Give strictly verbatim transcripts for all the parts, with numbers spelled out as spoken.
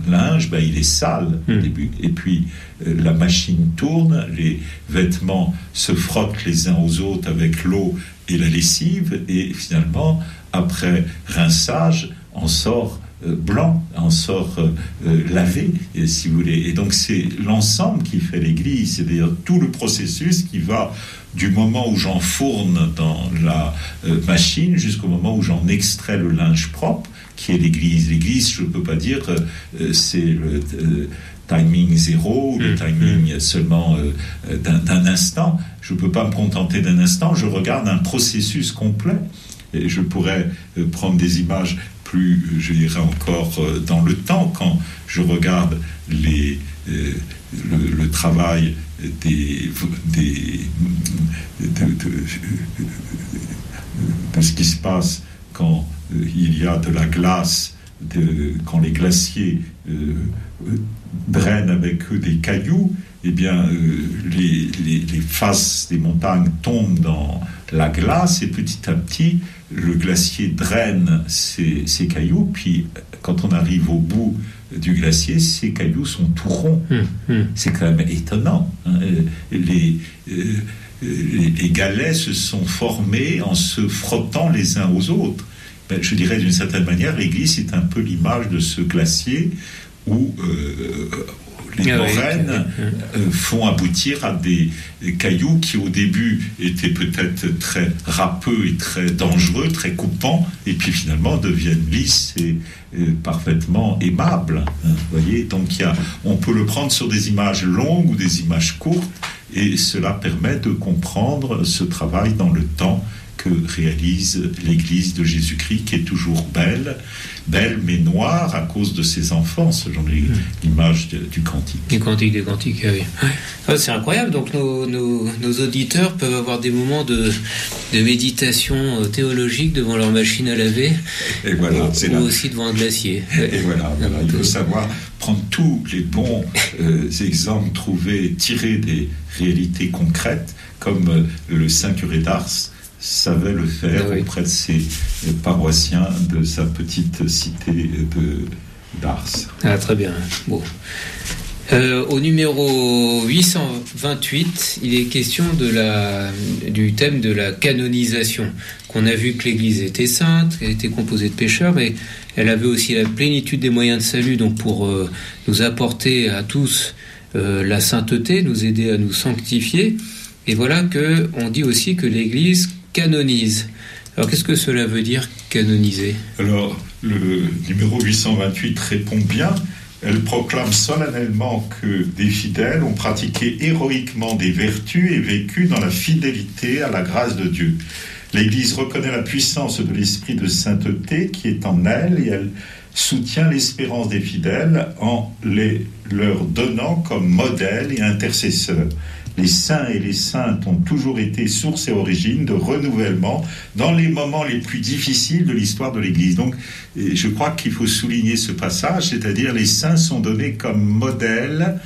linge, ben, il est sale au mmh. début. Et puis, euh, la machine tourne, les vêtements se frottent les uns aux autres avec l'eau et la lessive, et finalement, après rinçage, en sort euh, blanc, en sort euh, euh, lavé, et, si vous voulez. Et donc, c'est l'ensemble qui fait l'Église, c'est-à-dire tout le processus qui va du moment où j'enfourne dans la euh, machine jusqu'au moment où j'en extrais le linge propre, qui est l'Église. L'Église, je ne peux pas dire euh, c'est le euh, timing zéro, le timing seulement euh, d'un, d'un instant. Je ne peux pas me contenter d'un instant, je regarde un processus complet. Et je pourrais euh, prendre des images plus, je dirais encore, euh, dans le temps, quand je regarde les, euh, le, le travail des, des, de, de, de, de ce qui se passe quand euh, il y a de la glace, de, quand les glaciers euh, drainent avec eux des cailloux, eh bien, euh, les, les, les faces des montagnes tombent dans la glace et petit à petit, le glacier draine ces, ces cailloux. Puis, quand on arrive au bout du glacier, ces cailloux sont tout ronds. Mmh, mmh. C'est quand même étonnant. Hein. Les, euh, les, les galets se sont formés en se frottant les uns aux autres. Ben, je dirais d'une certaine manière, l'Église est un peu l'image de ce glacier où euh, les ah moraines oui. euh, font aboutir à des, des cailloux qui au début étaient peut-être très râpeux et très dangereux, très coupants, et puis finalement deviennent lisses et euh, parfaitement aimables. Hein, vous voyez, donc y a, on peut le prendre sur des images longues ou des images courtes, et cela permet de comprendre ce travail dans le temps que réalise l'Église de Jésus-Christ, qui est toujours belle, belle mais noire à cause de ses enfants, selon les, mmh. l'image de, du cantique. Du cantique des cantiques, oui. Ah, c'est incroyable, donc nos, nos, nos auditeurs peuvent avoir des moments de, de méditation théologique devant leur machine à laver, et voilà, ou, c'est ou là. aussi devant un glacier. Et voilà, voilà. Il faut savoir prendre tous les bons euh, exemples trouvés, tirés des réalités concrètes, comme euh, le Saint curé d'Ars savait le faire oui. auprès de ses paroissiens de sa petite cité de, d'Ars. Ah, très bien. Bon. Euh, au numéro huit cent vingt-huit, il est question de la, du thème de la canonisation. Qu'on a vu que l'Église était sainte, qu'elle était composée de pécheurs, mais elle avait aussi la plénitude des moyens de salut, donc pour euh, nous apporter à tous euh, la sainteté, nous aider à nous sanctifier. Et voilà qu'on dit aussi que l'Église canonise. Alors, qu'est-ce que cela veut dire, canoniser ? Alors, le numéro huit cent vingt-huit répond bien. Elle proclame solennellement que des fidèles ont pratiqué héroïquement des vertus et vécu dans la fidélité à la grâce de Dieu. L'Église reconnaît la puissance de l'esprit de sainteté qui est en elle et elle soutient l'espérance des fidèles en les leur donnant comme modèle et intercesseur. Les saints et les saintes ont toujours été source et origine de renouvellement dans les moments les plus difficiles de l'histoire de l'Église. Donc, je crois qu'il faut souligner ce passage, c'est-à-dire les saints sont donnés comme modèle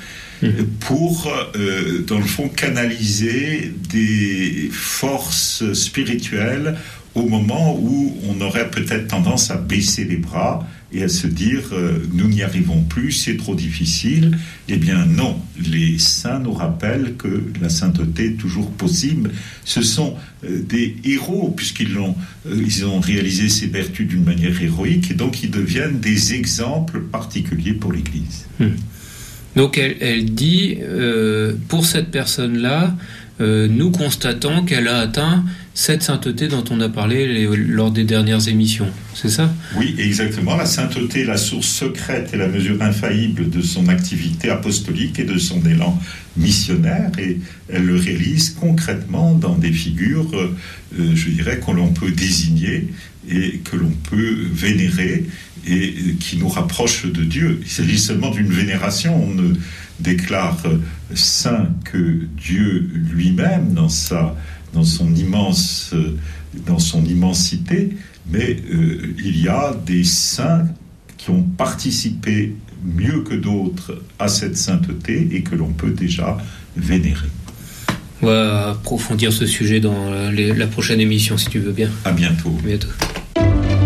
pour, euh, dans le fond, canaliser des forces spirituelles au moment où on aurait peut-être tendance à baisser les bras et à se dire euh, nous n'y arrivons plus, c'est trop difficile. Eh bien non, les saints nous rappellent que la sainteté est toujours possible. Ce sont euh, des héros puisqu'ils ont, euh, ils ont réalisé ces vertus d'une manière héroïque et donc ils deviennent des exemples particuliers pour l'Église. Hum. Donc elle, elle dit, euh, pour cette personne-là, euh, nous constatons qu'elle a atteint cette sainteté dont on a parlé les, lors des dernières émissions. C'est ça ? Oui, exactement. La sainteté est la source secrète et la mesure infaillible de son activité apostolique et de son élan missionnaire. Et elle le réalise concrètement dans des figures, euh, je dirais, que l'on peut désigner et que l'on peut vénérer et qui nous rapprochent de Dieu. Il s'agit seulement d'une vénération. On ne déclare saint que Dieu lui-même dans sa dans son immense, dans son immensité, mais euh, il y a des saints qui ont participé mieux que d'autres à cette sainteté et que l'on peut déjà vénérer. On va approfondir ce sujet dans les, la prochaine émission, si tu veux bien. À bientôt. À bientôt.